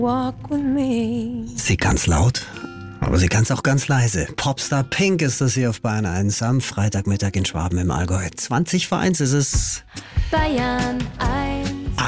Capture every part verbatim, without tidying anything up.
Walk with me. Sie kann's laut, aber sie kann's auch ganz leise. Popstar Pink ist das hier auf Bayern eins am Freitagmittag in Schwaben im Allgäu. zwanzig vor eins ist es. Bayern eins.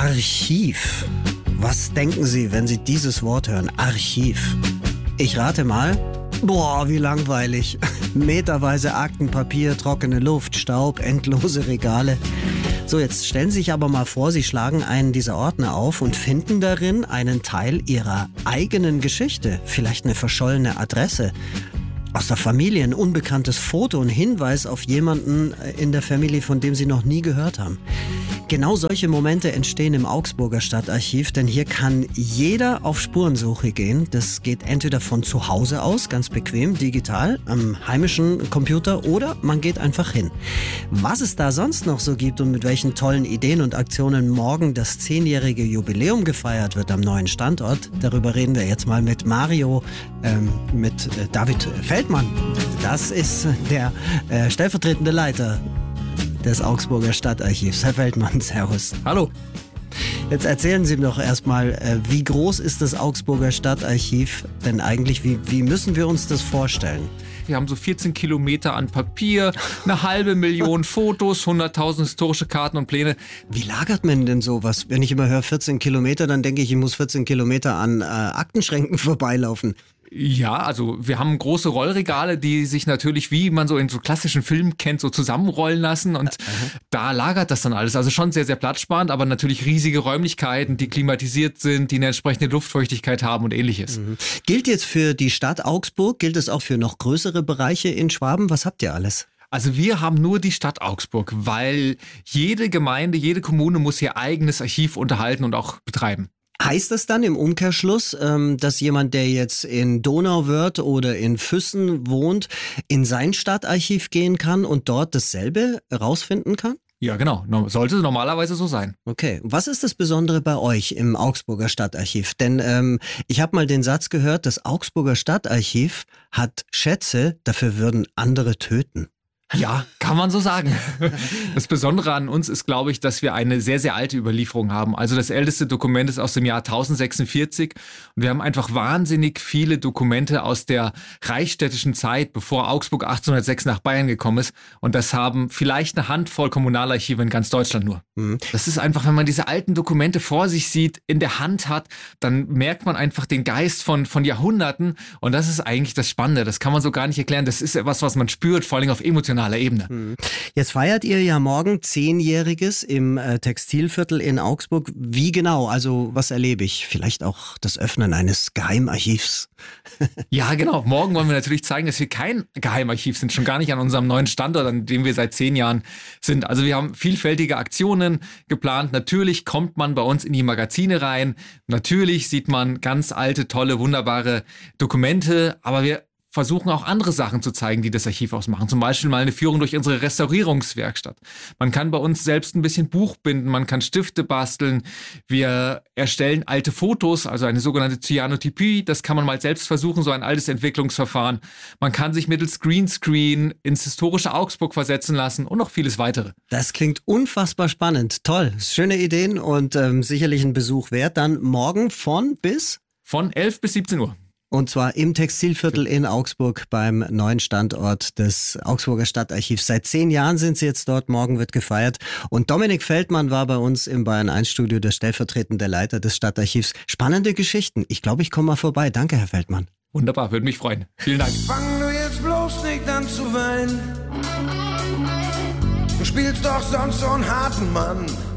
Archiv. Was denken Sie, wenn Sie dieses Wort hören? Archiv. Ich rate mal. Boah, wie langweilig. Meterweise Akten, Papier, trockene Luft, Staub, endlose Regale. So, jetzt stellen Sie sich aber mal vor, Sie schlagen einen dieser Ordner auf und finden darin einen Teil Ihrer eigenen Geschichte. Vielleicht eine verschollene Adresse. Aus der Familie ein unbekanntes Foto, ein Hinweis auf jemanden in der Familie, von dem Sie noch nie gehört haben. Genau solche Momente entstehen im Augsburger Stadtarchiv, denn hier kann jeder auf Spurensuche gehen. Das geht entweder von zu Hause aus, ganz bequem, digital, am heimischen Computer, oder man geht einfach hin. Was es da sonst noch so gibt und mit welchen tollen Ideen und Aktionen morgen das zehnjährige Jubiläum gefeiert wird am neuen Standort, darüber reden wir jetzt mal mit Mario, ähm, mit äh, David Feldmann. Das ist der äh, stellvertretende Leiter des Augsburger Stadtarchivs. Herr Feldmann, servus. Hallo. Jetzt erzählen Sie mir doch erstmal, wie groß ist das Augsburger Stadtarchiv denn eigentlich? Wie, wie müssen wir uns das vorstellen? Wir haben so vierzehn Kilometer an Papier, eine halbe Million Fotos, hunderttausend historische Karten und Pläne. Wie lagert man denn sowas? Wenn ich immer höre vierzehn Kilometer, dann denke ich, ich muss vierzehn Kilometer an äh, Aktenschränken vorbeilaufen. Ja, also wir haben große Rollregale, die sich natürlich, wie man so in so klassischen Filmen kennt, so zusammenrollen lassen und Aha. da lagert das dann alles. Also schon sehr, sehr platzsparend, aber natürlich riesige Räumlichkeiten, die klimatisiert sind, die eine entsprechende Luftfeuchtigkeit haben und ähnliches. Mhm. Gilt jetzt für die Stadt Augsburg, gilt es auch für noch größere Bereiche in Schwaben? Was habt ihr alles? Also wir haben nur die Stadt Augsburg, weil jede Gemeinde, jede Kommune muss ihr eigenes Archiv unterhalten und auch betreiben. Heißt das dann im Umkehrschluss, dass jemand, der jetzt in Donauwörth oder in Füssen wohnt, in sein Stadtarchiv gehen kann und dort dasselbe rausfinden kann? Ja, genau. Sollte normalerweise so sein. Okay. Was ist das Besondere bei euch im Augsburger Stadtarchiv? Denn ähm, ich habe mal den Satz gehört, das Augsburger Stadtarchiv hat Schätze, dafür würden andere töten. Ja, kann man so sagen. Das Besondere an uns ist, glaube ich, dass wir eine sehr, sehr alte Überlieferung haben. Also das älteste Dokument ist aus dem Jahr tausendsechsundvierzig und wir haben einfach wahnsinnig viele Dokumente aus der reichsstädtischen Zeit, bevor Augsburg achtzehnhundertsechs nach Bayern gekommen ist. Und das haben vielleicht eine Handvoll Kommunalarchive in ganz Deutschland nur. Mhm. Das ist einfach, wenn man diese alten Dokumente vor sich sieht, in der Hand hat, dann merkt man einfach den Geist von, von Jahrhunderten. Und das ist eigentlich das Spannende. Das kann man so gar nicht erklären. Das ist etwas, was man spürt, vor allem auf emotionaler Ebene. Jetzt feiert ihr ja morgen Zehnjähriges im äh, Textilviertel in Augsburg. Wie genau? Also was erlebe ich? Vielleicht auch das Öffnen eines Geheimarchivs? Ja, genau. Morgen wollen wir natürlich zeigen, dass wir kein Geheimarchiv sind. Schon gar nicht an unserem neuen Standort, an dem wir seit zehn Jahren sind. Also wir haben vielfältige Aktionen geplant. Natürlich kommt man bei uns in die Magazine rein. Natürlich sieht man ganz alte, tolle, wunderbare Dokumente. Aber wir versuchen auch andere Sachen zu zeigen, die das Archiv ausmachen. Zum Beispiel mal eine Führung durch unsere Restaurierungswerkstatt. Man kann bei uns selbst ein bisschen Buch binden, man kann Stifte basteln. Wir erstellen alte Fotos, also eine sogenannte Cyanotypie. Das kann man mal selbst versuchen, so ein altes Entwicklungsverfahren. Man kann sich mittels Greenscreen ins historische Augsburg versetzen lassen und noch vieles weitere. Das klingt unfassbar spannend. Toll, schöne Ideen und ähm, sicherlich ein Besuch wert. Dann morgen von bis? Von elf bis siebzehn Uhr. Und zwar im Textilviertel in Augsburg beim neuen Standort des Augsburger Stadtarchivs. Seit zehn Jahren sind sie jetzt dort, morgen wird gefeiert. Und Dominik Feldmann war bei uns im Bayern eins Studio, der stellvertretende Leiter des Stadtarchivs. Spannende Geschichten. Ich glaube, ich komme mal vorbei. Danke, Herr Feldmann. Wunderbar, würde mich freuen. Vielen Dank. Fang du jetzt bloß nicht an zu weinen. Du spielst doch sonst so einen harten Mann.